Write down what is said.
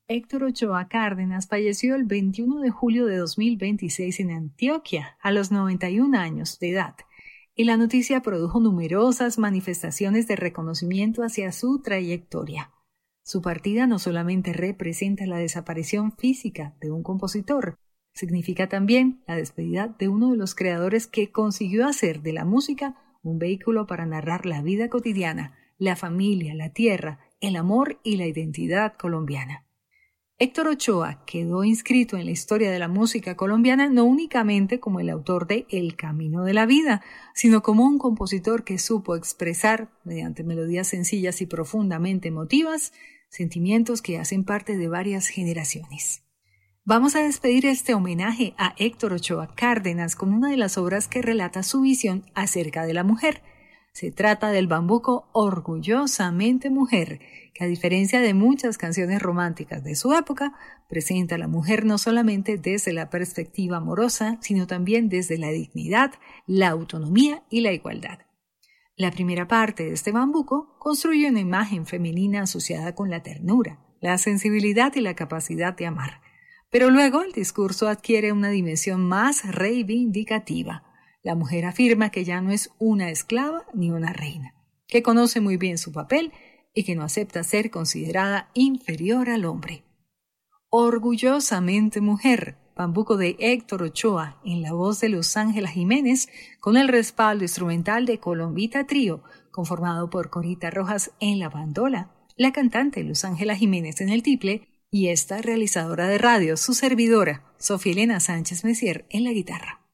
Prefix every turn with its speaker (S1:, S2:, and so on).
S1: Héctor Ochoa Cárdenas falleció el 21 de julio de 2026 en Antioquia, a los 91 años de edad, y la noticia produjo numerosas manifestaciones de reconocimiento hacia su trayectoria. Su partida no solamente representa la desaparición física de un compositor, significa también la despedida de uno de los creadores que consiguió hacer de la música un vehículo para narrar la vida cotidiana, la familia, la tierra, el amor y la identidad colombiana. Héctor Ochoa quedó inscrito en la historia de la música colombiana no únicamente como el autor de El Camino de la Vida, sino como un compositor que supo expresar, mediante melodías sencillas y profundamente emotivas, sentimientos que hacen parte de varias generaciones. Vamos a despedir este homenaje a Héctor Ochoa Cárdenas con una de las obras que relata su visión acerca de la mujer. Se trata del bambuco Orgullosamente Mujer, que a diferencia de muchas canciones románticas de su época, presenta a la mujer no solamente desde la perspectiva amorosa, sino también desde la dignidad, la autonomía y la igualdad. La primera parte de este bambuco construye una imagen femenina asociada con la ternura, la sensibilidad y la capacidad de amar. Pero luego el discurso adquiere una dimensión más reivindicativa. La mujer afirma que ya no es una esclava ni una reina, que conoce muy bien su papel y que no acepta ser considerada inferior al hombre. Orgullosamente Mujer, bambuco de Héctor Ochoa, en la voz de Luz Ángela Jiménez, con el respaldo instrumental de Colombita Trío, conformado por Corita Rojas en la bandola, la cantante Luz Ángela Jiménez en el tiple y esta realizadora de radio, su servidora, Sofía Elena Sánchez Messier, en la guitarra.